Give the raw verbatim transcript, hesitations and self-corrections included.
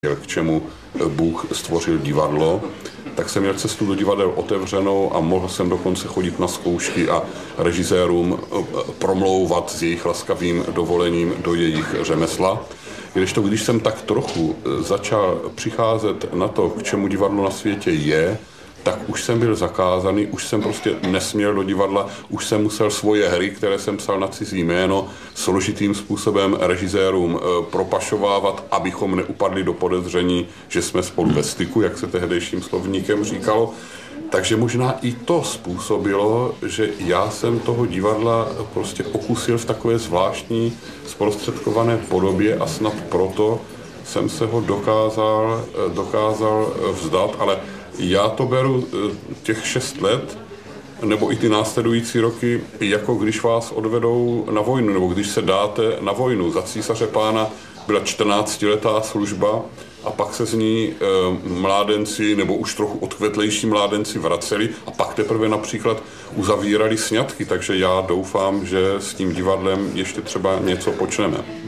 k čemu Bůh stvořil divadlo, tak jsem měl cestu do divadel otevřenou a mohl jsem dokonce chodit na zkoušky a režisérům promlouvat s jejich laskavým dovolením do jejich řemesla. Kdežto když jsem tak trochu začal přicházet na to, k čemu divadlo na světě je, tak už jsem byl zakázaný, už jsem prostě nesměl do divadla, už jsem musel svoje hry, které jsem psal na cizí jméno, složitým způsobem režisérům propašovávat, abychom neupadli do podezření, že jsme spolu ve styku, jak se tehdejším slovníkem říkalo. Takže možná i to způsobilo, že já jsem toho divadla prostě okusil v takové zvláštní zprostředkované podobě a snad proto jsem se ho dokázal, dokázal vzdát, ale já to beru těch šest let, nebo i ty následující roky, jako když vás odvedou na vojnu, nebo když se dáte na vojnu. Za císaře pána byla čtrnáctiletá služba a pak se z ní e, mládenci, nebo už trochu odkvetlejší mládenci vraceli a pak teprve například uzavírali sňatky, takže já doufám, že s tím divadlem ještě třeba něco počneme.